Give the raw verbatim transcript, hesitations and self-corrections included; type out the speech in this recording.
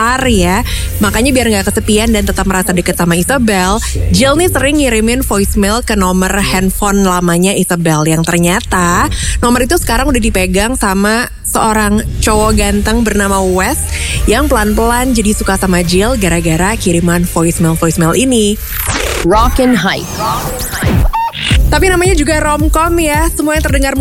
besar ya. Makanya biar gak kesepian dan tetap merasa deket sama Isabel, Jill nih sering ngirimin voicemail ke nomor handphone lamanya Isabel. Yang ternyata nomor itu sekarang udah dipegang sama seorang cowok ganteng bernama Wes yang pelan-pelan jadi suka sama Jill gara-gara kiriman voicemail-voicemail ini. Rock and Hype. Tapi namanya juga romcom ya, semua yang terdengar